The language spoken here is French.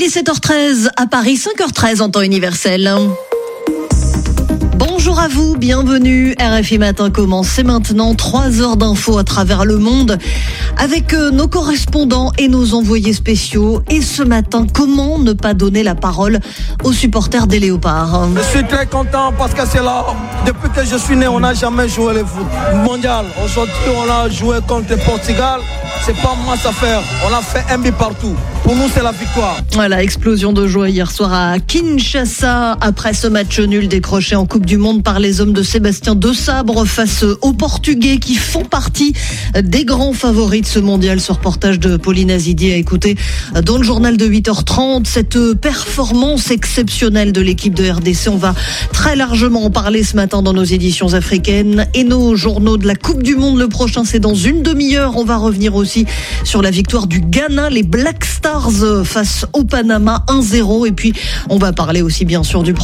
Il est 7h13 à Paris, 5h13 en temps universel. Bonjour à vous, bienvenue. RFI Matin commence, c'est maintenant 3 heures d'infos à travers le monde avec nos correspondants et nos envoyés spéciaux. Et ce matin, comment ne pas donner la parole aux supporters des Léopards? Je suis très content parce que c'est là, depuis que je suis né, on n'a jamais joué le foot mondial. Aujourd'hui, on a joué contre le Portugal. C'est pas masse à faire. On a fait un but partout. Pour nous, c'est la victoire. Voilà, explosion de joie hier soir à Kinshasa après ce match nul décroché en Coupe du Monde par les hommes de Sébastien Desabre face aux Portugais qui font partie des grands favoris de ce mondial. Ce reportage de Pauline Azidi à écouter dans le journal de 8h30. Cette performance exceptionnelle de l'équipe de RDC, on va très largement en parler ce matin dans nos éditions africaines et nos journaux de la Coupe du Monde. Le prochain, c'est dans une demi-heure. On va revenir aussi sur la victoire du Ghana, les Black Stars face au Panama 1-0. Et puis, on va parler aussi bien sûr du